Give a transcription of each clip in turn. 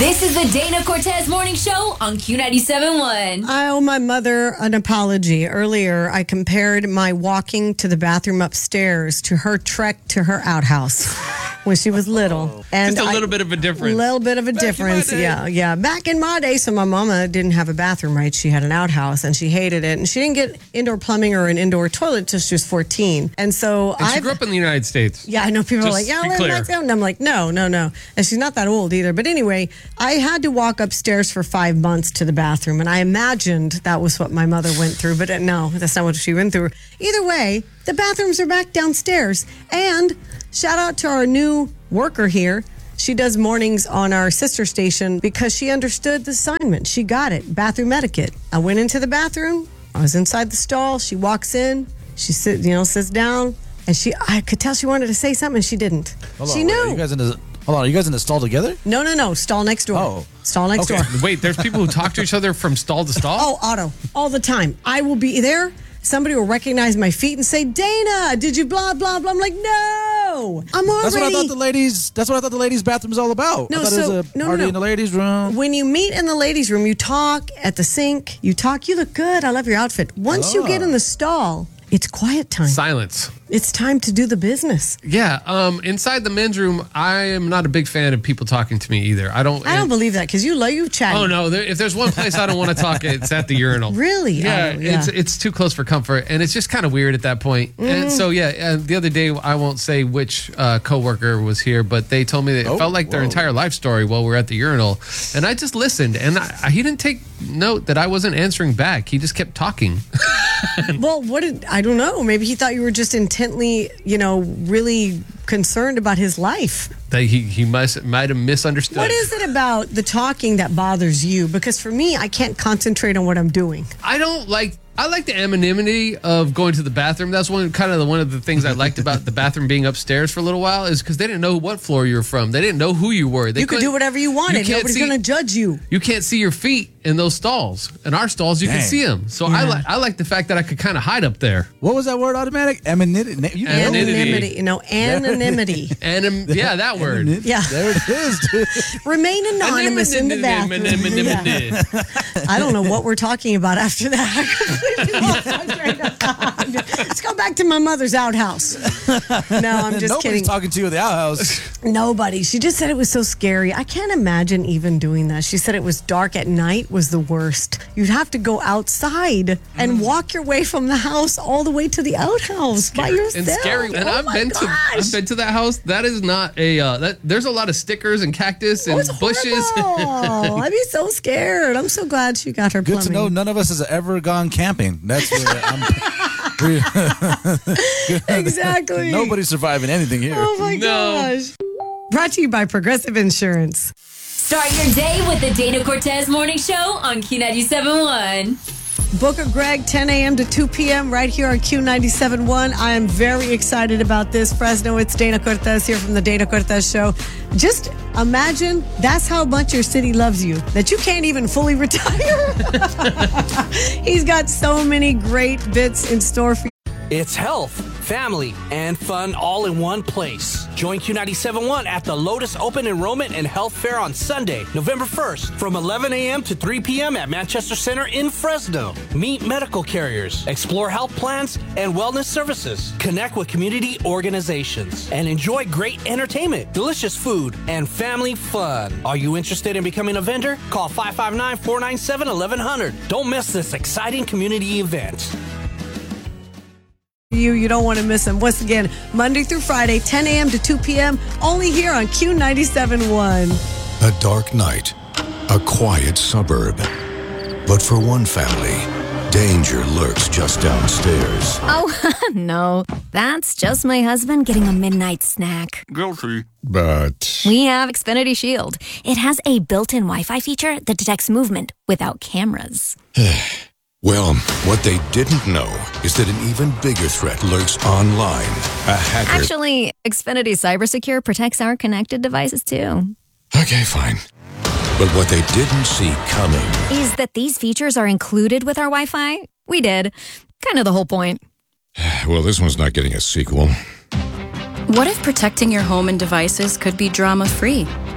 This is the Dana Cortez Morning Show on Q97.1. I owe my mother an apology. Earlier, I compared my walking to the bathroom upstairs to her trek to her outhouse when she was little. And just a little bit of a difference. A little bit of a difference, yeah. Back in my day, so my mama didn't have a bathroom, right? She had an outhouse, and she hated it. And she didn't get indoor plumbing or an indoor toilet until she was 14. And so she grew up in the United States. Yeah, I know people are like, yeah, and I'm like, no. And she's not that old either. But anyway, I had to walk upstairs for 5 months to the bathroom, and I imagined that was what my mother went through, but no, that's not what she went through. Either way, the bathrooms are back downstairs, and shout out to our new worker here. She does mornings on our sister station because she understood the assignment. She got it, bathroom etiquette. I went into the bathroom, I was inside the stall, she walks in, she sits down, and I could tell she wanted to say something, and she didn't. She knew. Are you guys in the stall together? No. Stall next door. Oh. Stall next door. Wait, there's people who talk to each other from stall to stall? Oh, Otto. All the time. I will be there. Somebody will recognize my feet and say, Dana, did you blah, blah, blah? I'm like, no. I'm already. That's what I thought the ladies' bathroom was all about. No, I thought it was a party in the ladies' room. When you meet in the ladies' room, you talk at the sink. You look good. I love your outfit. Once you get in the stall, it's quiet time. Silence. It's time to do the business. Yeah. Inside the men's room, I am not a big fan of people talking to me either. I don't believe that because you chat. Oh, no. If there's one place I don't want to talk, it's at the urinal. Really? Yeah. Yeah. It's too close for comfort. And it's just kind of weird at that point. And so, the other day, I won't say which coworker was here, but they told me that it felt like their entire life story while we were at the urinal. And I just listened. And he didn't take note that I wasn't answering back. He just kept talking. Well, I don't know. Maybe he thought you were just intently, really concerned about his life. That he might have misunderstood. What is it about the talking that bothers you? Because for me, I can't concentrate on what I'm doing. I like the anonymity of going to the bathroom. That's one of the things I liked about the bathroom being upstairs for a little while is because they didn't know what floor you were from. They didn't know who you were. You could do whatever you wanted. Nobody's going to judge you. You can't see your feet in those stalls. In our stalls, you can see them. So I like the fact that I could kind of hide up there. What was that word? Automatic? Anonymity. Anonymity. Anonymity. Yeah, that word. Yeah. There it is, dude. Remain anonymous in the bathroom. I don't know what we're talking about after that. Let's go back to my mother's outhouse. No, I'm just kidding. Nobody's talking to you at the outhouse. Nobody. She just said it was so scary. I can't imagine even doing that. She said it was dark at night was the worst. You'd have to go outside and walk your way from the house all the way to the outhouse by yourself. It's scary. And I've been to that house. That is not there's a lot of stickers and cactus and bushes. I'd be so scared. I'm so glad she got her plumbing. Good to know none of us has ever gone camping. That's where exactly. Nobody's surviving anything here. Oh my gosh. Brought to you by Progressive Insurance. Start your day with the Dana Cortez Morning Show on Q97.1. Booker Greg, 10 a.m. to 2 p.m. right here on Q97.1. I am very excited about this. Fresno, it's Dana Cortez here from the Dana Cortez Show. Just imagine that's how much your city loves you, that you can't even fully retire. He's got so many great bits in store for you. It's health, family, and fun all in one place. Join Q97.1 at the Lotus Open Enrollment and Health Fair on Sunday, November 1st from 11 a.m. to 3 p.m. at Manchester Center in Fresno. Meet medical carriers, explore health plans and wellness services, connect with community organizations, and enjoy great entertainment, delicious food, and family fun. Are you interested in becoming a vendor? Call 559-497-1100. Don't miss this exciting community event. You don't want to miss them. Once again, Monday through Friday, 10 a.m. to 2 p.m., only here on Q97.1. A dark night, a quiet suburb. But for one family, danger lurks just downstairs. Oh, no. That's just my husband getting a midnight snack. Guilty. But We have Xfinity Shield. It has a built-in Wi-Fi feature that detects movement without cameras. well, what they didn't know is that an even bigger threat lurks online. A hacker. Actually, Xfinity CyberSecure protects our connected devices, too. Okay, fine. But what they didn't see coming Is that these features are included with our Wi-Fi? We did. Kind of the whole point. Well, this one's not getting a sequel. What if protecting your home and devices could be drama-free?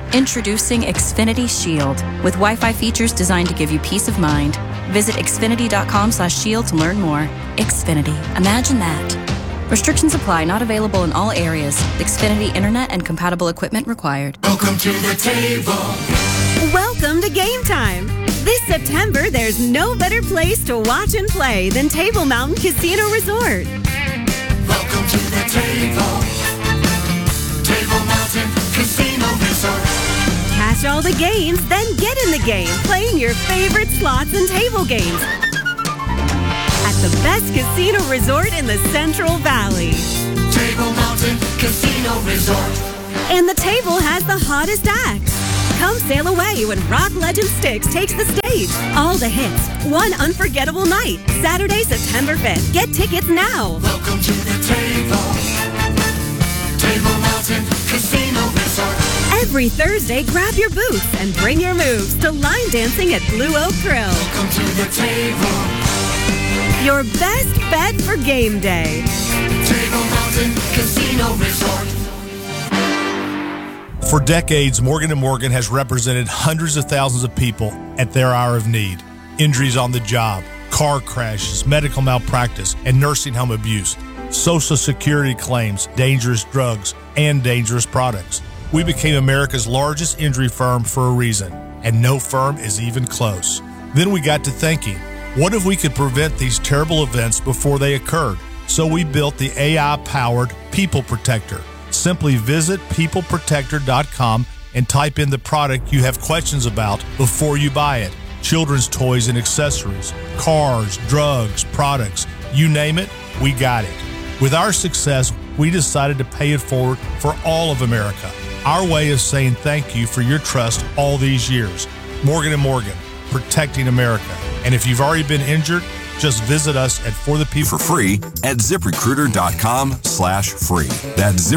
Introducing Xfinity Shield with Wi-Fi features designed to give you peace of mind. Visit Xfinity.com/shield to learn more. Xfinity. Imagine that. Restrictions apply. Not available in all areas. Xfinity Internet and compatible equipment required. Welcome to the table. Welcome to Game Time. This September, there's no better place to watch and play than Table Mountain Casino Resort. Welcome to the table. Table Mountain Casino Resort. Catch all the games, then get in the game, playing your favorite slots and table games at the best casino resort in the Central Valley. Table Mountain Casino Resort. And the table has the hottest acts. Come sail away when Rock Legend Styx takes the stage. All the hits, one unforgettable night, Saturday, September 5th. Get tickets now. Welcome to the table. Table Mountain Casino Resort. Every Thursday, grab your boots and bring your moves to line dancing at Blue Oak Grill. Welcome to the table. Your best bet for game day. Table Mountain Casino Resort. For decades, Morgan & Morgan has represented hundreds of thousands of people at their hour of need. Injuries on the job, car crashes, medical malpractice, and nursing home abuse, Social Security claims, dangerous drugs, and dangerous products. We became America's largest injury firm for a reason, and no firm is even close. Then we got to thinking, what if we could prevent these terrible events before they occurred? So we built the AI-powered People Protector. Simply visit peopleprotector.com and type in the product you have questions about before you buy it. Children's toys and accessories, cars, drugs, products, you name it, we got it. With our success, we decided to pay it forward for all of America. Our way of saying thank you for your trust all these years. Morgan & Morgan, protecting America. And if you've already been injured, just visit us at For the People for free at ZipRecruiter.com/free. That's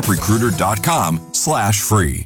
ZipRecruiter.com/free.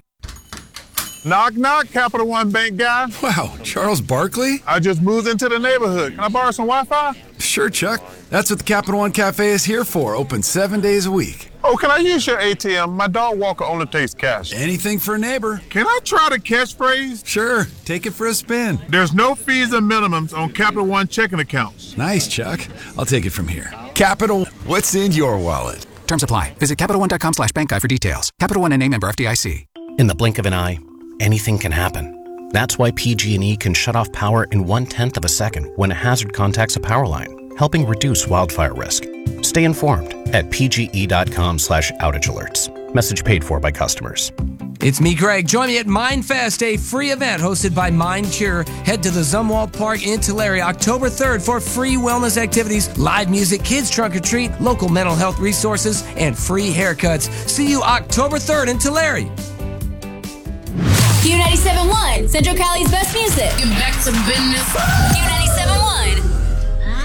Knock, knock, Capital One Bank guy. Wow, Charles Barkley? I just moved into the neighborhood. Can I borrow some Wi-Fi? Sure, Chuck. That's what the Capital One Cafe is here for, open 7 days a week. Oh, can I use your ATM? My dog walker only takes cash. Anything for a neighbor. Can I try the catchphrase? Sure, take it for a spin. There's no fees and minimums on Capital One checking accounts. Nice, Chuck. I'll take it from here. Capital, what's in your wallet? Terms apply. Visit CapitalOne.com/bank guide for details. Capital One and a member FDIC. In the blink of an eye, anything can happen. That's why PG&E can shut off power in 1/10 of a second when a hazard contacts a power line, helping reduce wildfire risk. Stay informed at pge.com/outage alerts. Message paid for by customers. It's me, Greg. Join me at MindFest, a free event hosted by MindCure. Head to the Zumwalt Park in Tulare October 3rd for free wellness activities, live music, kids trunk or treat, local mental health resources, and free haircuts. See you October 3rd in Tulare. Q97.1, Central Cali's best music. Get back to business. Q97.1.